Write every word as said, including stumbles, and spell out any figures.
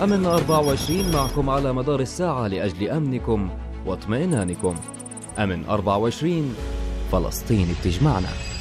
أمن أربعة وعشرين معكم على مدار الساعة لأجل أمنكم واطمئنانكم. أمن أربعة وعشرين، فلسطين بتجمعنا.